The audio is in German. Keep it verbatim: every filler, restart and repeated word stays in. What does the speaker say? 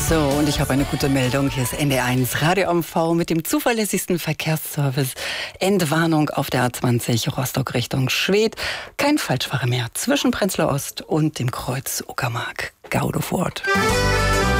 So, und ich habe eine gute Meldung. Hier ist N D R eins Radio M V mit dem zuverlässigsten Verkehrsservice. Entwarnung auf der A zwanzig Rostock Richtung Schwedt. Kein Falschfahrer mehr zwischen Prenzlau Ost und dem Kreuz Uckermark. Gaude fort.